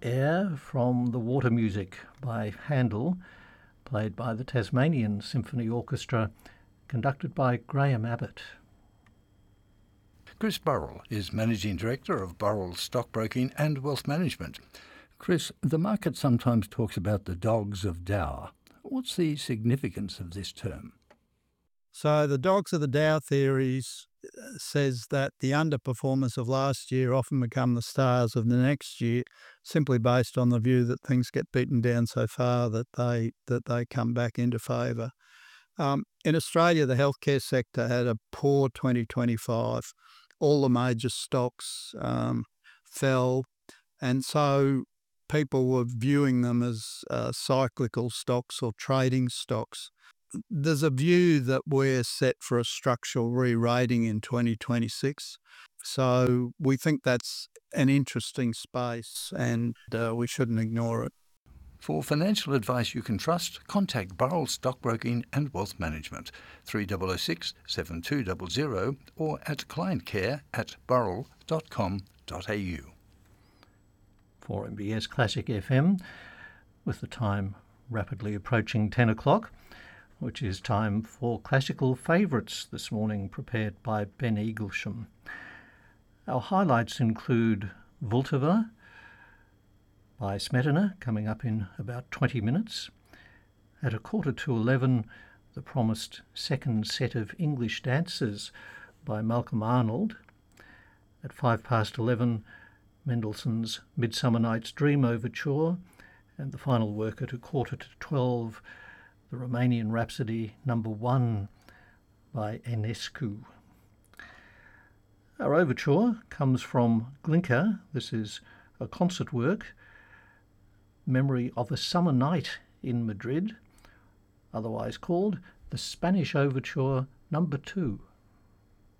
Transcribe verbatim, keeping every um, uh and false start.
Air from the Water Music by Handel, played by the Tasmanian Symphony Orchestra, conducted by Graham Abbott. Chris Burrell is Managing Director of Burrell Stockbroking and Wealth Management. Chris, the market sometimes talks about the dogs of Dow. What's the significance of this term? So the dogs of the Dow theories says that the underperformers of last year often become the stars of the next year, simply based on the view that things get beaten down so far that they that they come back into favour. Um, in Australia, the healthcare sector had a poor twenty twenty-five. All the major stocks um, fell, and so people were viewing them as uh, cyclical stocks or trading stocks. There's a view that we're set for a structural re-rating in twenty twenty-six. So we think that's an interesting space and uh, we shouldn't ignore it. For financial advice you can trust, contact Burrell Stockbroking and Wealth Management, three oh oh six, seven two zero zero or at clientcare at burrell dot com dot a u. For M B S Classic F M, with the time rapidly approaching ten o'clock, which is time for classical favourites this morning, prepared by Ben Eaglesham. Our highlights include Vltava by Smetana, coming up in about twenty minutes. At a quarter to eleven, the promised second set of English dances by Malcolm Arnold. At five past eleven, Mendelssohn's Midsummer Night's Dream Overture, and the final work at a quarter to twelve, the Romanian Rhapsody number one by Enescu. Our overture comes from Glinka. This is a concert work, Memory of a Summer Night in Madrid, otherwise called the Spanish Overture number two.